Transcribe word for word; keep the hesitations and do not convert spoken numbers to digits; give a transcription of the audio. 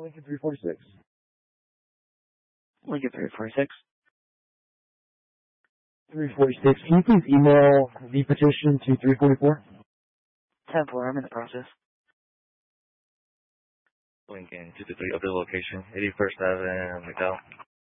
Lincoln three forty-six. Lincoln three forty-six. three forty-six. Can you please email the petition to three forty-four? ten four, I'm in the process. Lincoln two two three, update location, eighty-first Avenue, McDowell.